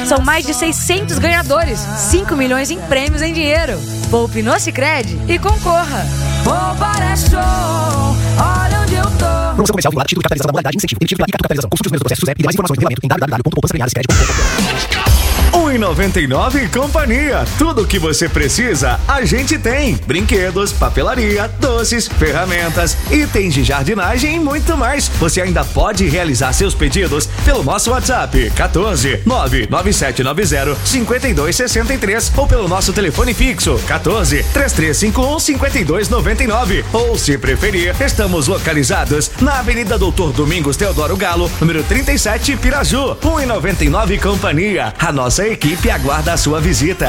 São mais de 600 ganhadores, 5 milhões em prêmios em dinheiro. Poupe no Sicredi e concorra. Poupar é show, olha onde eu tô. Promoção comercial vinculada, título de capitalização da modalidade de incentivo. Emitido pela ICA Capitalização. Consulte os primeiros processos SUSEP e mais informações no regulamento em www.poupança-crediário.com.br. 1,99 Companhia. Tudo o que você precisa, a gente tem. Brinquedos, papelaria, doces, ferramentas, itens de jardinagem e muito mais. Você ainda pode realizar seus pedidos pelo nosso WhatsApp 14 99790 5263 ou pelo nosso telefone fixo 14 3351 5299. Ou, se preferir, estamos localizados na Avenida Doutor Domingos Teodoro Galo, número 37, Piraju. 1,99 Companhia. A nossa equipe aguarda a sua visita.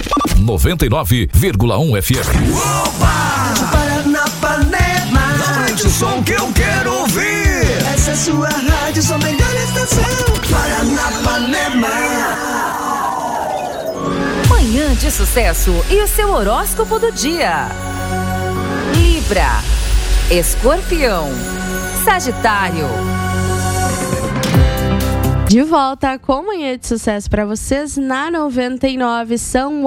99,1 FM. Opa! Paranapanema. Aumente o som que eu quero ouvir. Essa é sua rádio, sua melhor estação. Paranapanema. Manhã de sucesso e o seu horóscopo do dia. Libra, Escorpião, Sagitário. De volta com Manhã de Sucesso para vocês na 99, são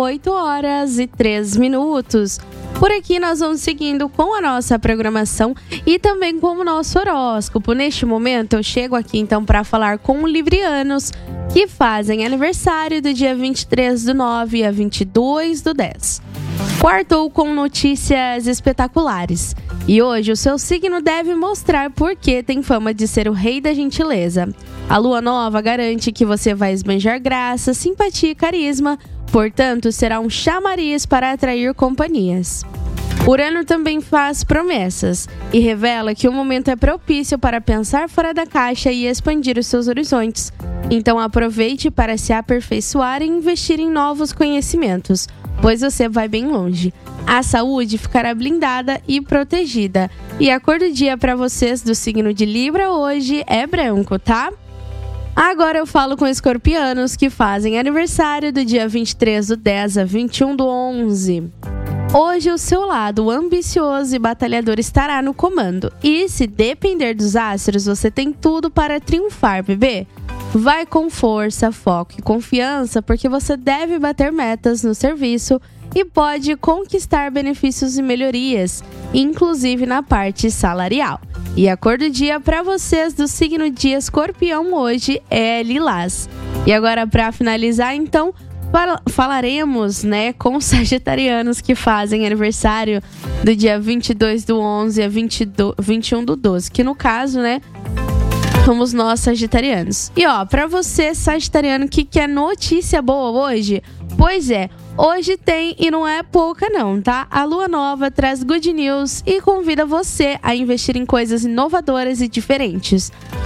8h03. Por aqui nós vamos seguindo com a nossa programação e também com o nosso horóscopo. Neste momento eu chego aqui então para falar com librianos que fazem aniversário do dia 23/9 a 22/10. Quartou com notícias espetaculares. E hoje o seu signo deve mostrar por que tem fama de ser o rei da gentileza. A lua nova garante que você vai esbanjar graça, simpatia e carisma, portanto será um chamariz para atrair companhias. Urano também faz promessas e revela que o momento é propício para pensar fora da caixa e expandir os seus horizontes. Então aproveite para se aperfeiçoar e investir em novos conhecimentos, pois você vai bem longe. A saúde ficará blindada e protegida. E a cor do dia para vocês do signo de Libra hoje é branco, tá? Agora eu falo com escorpianos que fazem aniversário do dia 23/10 a 21/11. Hoje o seu lado ambicioso e batalhador estará no comando. E se depender dos astros, você tem tudo para triunfar, bebê. Vai com força, foco e confiança, porque você deve bater metas no serviço e pode conquistar benefícios e melhorias, inclusive na parte salarial. E a cor do dia para vocês do signo de Escorpião hoje é lilás. E agora, para finalizar, então, falaremos, com os sagitarianos que fazem aniversário do dia 22/11 a 21/12, que no caso, somos nós sagitarianos. E para você sagitariano que quer notícia boa hoje, pois é, hoje tem e não é pouca não, tá? A lua nova traz good news e convida você a investir em coisas inovadoras e diferentes.